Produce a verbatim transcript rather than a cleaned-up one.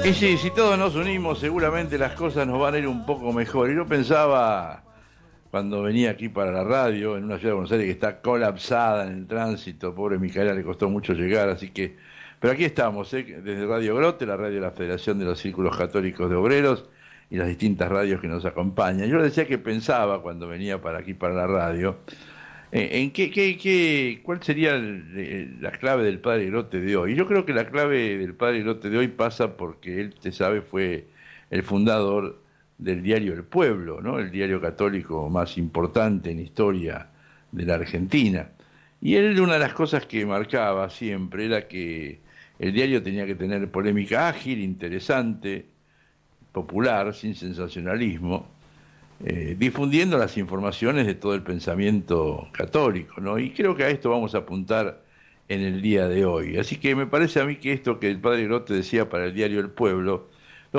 Y sí, si todos nos unimos, seguramente las cosas nos van a ir un poco mejor. Y yo pensaba, cuando venía aquí para la radio, en una ciudad de Buenos Aires que está colapsada en el tránsito, pobre Micaela, le costó mucho llegar, así que... Pero aquí estamos, ¿eh? Desde Radio Grote, la radio de la Federación de los Círculos Católicos de Obreros, y las distintas radios que nos acompañan. Yo le decía que pensaba, cuando venía para aquí para la radio, eh, en qué, qué, qué, cuál sería el- eh, la clave del Padre Grote de hoy. Yo creo que la clave del Padre Grote de hoy pasa porque él, te sabe, fue el fundador del diario El Pueblo, ¿no? El diario católico más importante en historia de la Argentina. Y él, una de las cosas que marcaba siempre era que el diario tenía que tener polémica ágil, interesante, popular, sin sensacionalismo, eh, difundiendo las informaciones de todo el pensamiento católico, ¿no? Y creo que a esto vamos a apuntar en el día de hoy. Así que me parece a mí que esto que el padre Grote decía para el diario El Pueblo